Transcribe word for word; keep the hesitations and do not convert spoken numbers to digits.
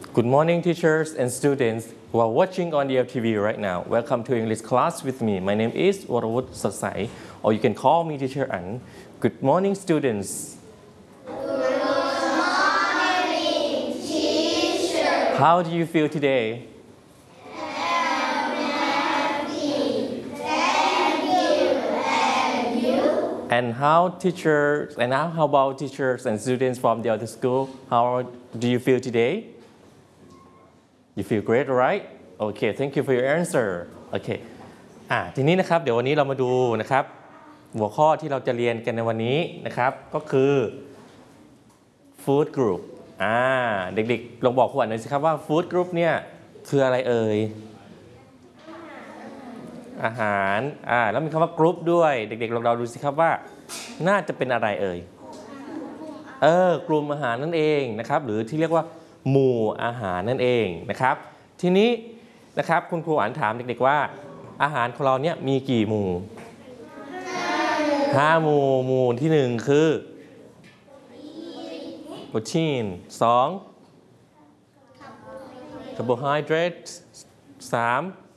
Good morning, teachers and students who are watching on the L T V right now. Welcome to English class with me. My name is Warawut Sasai, or you can call me Teacher An. Good morning, students. Good morning, teacher. How do you feel today? And how teachers and how, how about teachers and students from the other school? How do you feel today? You feel great, right? Okay, thank you for your answer. Okay. อ่าทีนี้นะครับเดี๋ยววันนี้เรามาดูนะครับหัวข้อที่เราจะเรียนกันในวันนี้นะครับก็คือ food group อ่าเด็กๆลองบอกครูอ่านหน่อยสิครับว่า food group เนี่ยคืออะไรเอ่ยอาหารอ่าแล้วมีคำว่ากรุ๊ปด้วยเด็กๆลองเราดูสิครับว่าน่าจะเป็นอะไรเอ่ยเออกลุ่มอาหารนั่นเองนะครับหรือที่เรียกว่าหมู่อาหารนั่นเองนะครับทีนี้นะครับคุณครูอ่านถามเด็กๆว่าอาหารของเราเนี่ยมีกี่หมู่ห้าหมู่หมู่ที่หนึ่งคือโปรตีนสองคาร์โบไฮเดรตสาม